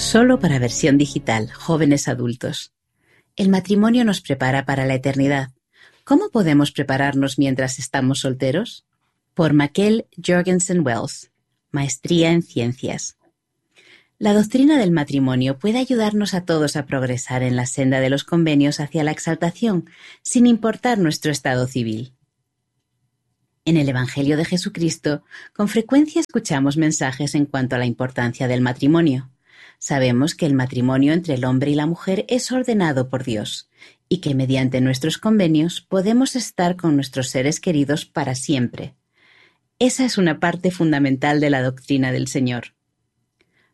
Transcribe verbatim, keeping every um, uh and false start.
Solo para versión digital, jóvenes adultos. El matrimonio nos prepara para la eternidad. ¿Cómo podemos prepararnos mientras estamos solteros? Por Mikkel Jorgensen Wells, Maestría en Ciencias. La doctrina del matrimonio puede ayudarnos a todos a progresar en la senda de los convenios hacia la exaltación, sin importar nuestro estado civil. En el Evangelio de Jesucristo, con frecuencia escuchamos mensajes en cuanto a la importancia del matrimonio. Sabemos que el matrimonio entre el hombre y la mujer es ordenado por Dios y que mediante nuestros convenios podemos estar con nuestros seres queridos para siempre. Esa es una parte fundamental de la doctrina del Señor.